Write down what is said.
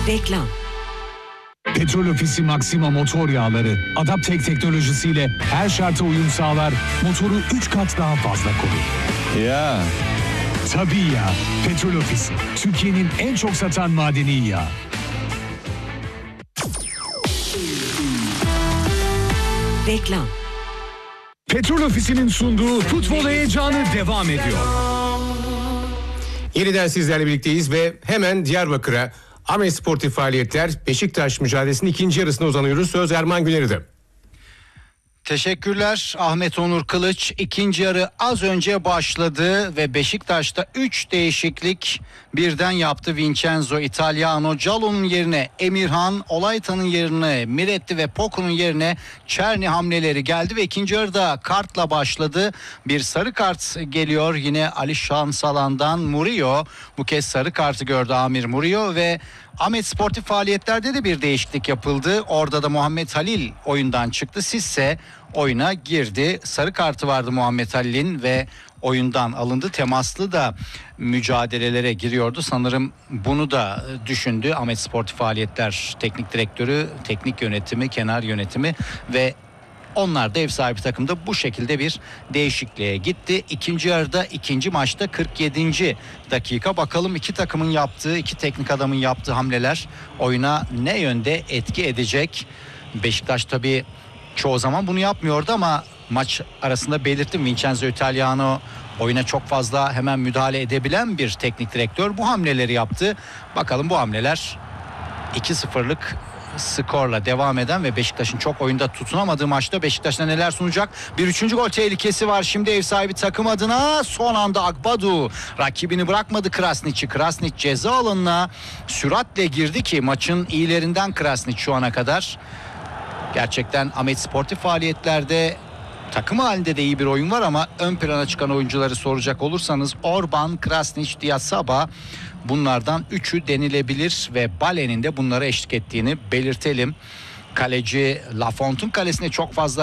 Reklam. Petrol Ofisi Maxima motor yağları Adaptek teknolojisiyle her şarta uyum sağlar, motoru 3 kat daha fazla korur. Ya. Tabii ya, Petrol Ofisi Türkiye'nin en çok satan madeni yağı. Reklam. Petrol Ofisi'nin sunduğu futbol heyecanı devam ediyor. Yeniden sizlerle birlikteyiz ve hemen Diyarbakır'a Ahmet Sportif Faaliyetler Beşiktaş mücadelesinin ikinci yarısına uzanıyoruz. Söz Erman Güner'de. Teşekkürler Ahmet Onur Kılıç. İkinci yarı az önce başladı ve Beşiktaş'ta 3 değişiklik birden yaptı Vincenzo Italiano. Calon'un yerine Emirhan, Olayta'nın yerine Miretti ve Poku'nun yerine Çerni hamleleri geldi ve ikinci yarıda kartla başladı. Bir sarı kart geliyor yine Ali Şansalan'dan. Murillo bu kez sarı kartı gördü, Amir Murillo, ve Ahmet Sportif Faaliyetlerde de bir değişiklik yapıldı. Orada da Muhammed Halil oyundan çıktı. Sisse oyuna girdi. Sarı kartı vardı Muhammed Halil'in ve oyundan alındı. Temaslı da mücadelelere giriyordu. Sanırım bunu da düşündü Ahmet Sportif Faaliyetler Teknik Direktörü, teknik yönetimi, kenar yönetimi ve onlar da ev sahibi takımda bu şekilde bir değişikliğe gitti. İkinci yarıda, ikinci maçta 47. dakika. Bakalım iki takımın yaptığı, iki teknik adamın yaptığı hamleler oyuna ne yönde etki edecek? Beşiktaş tabii çoğu zaman bunu yapmıyordu ama maç arasında belirttim, Vincenzo Italiano oyuna çok fazla hemen müdahale edebilen bir teknik direktör. Bu hamleleri yaptı. Bakalım bu hamleler 2-0'lık skorla devam eden ve Beşiktaş'ın çok oyunda tutunamadığı maçta Beşiktaş'ta neler sunacak? Bir üçüncü gol tehlikesi var şimdi ev sahibi takım adına. Son anda Akbadu rakibini bırakmadı Krasniç'i. Krasniç ceza alanına süratle girdi ki maçın iyilerinden Krasniç şu ana kadar. Gerçekten Ahmet Sportif Faaliyetlerde takım halinde de iyi bir oyun var ama ön plana çıkan oyuncuları soracak olursanız Orban, Krasniç, Diasaba, bunlardan üçü denilebilir ve Bale'nin de bunlara eşlik ettiğini belirtelim. Kaleci Lafont'un kalesine çok fazla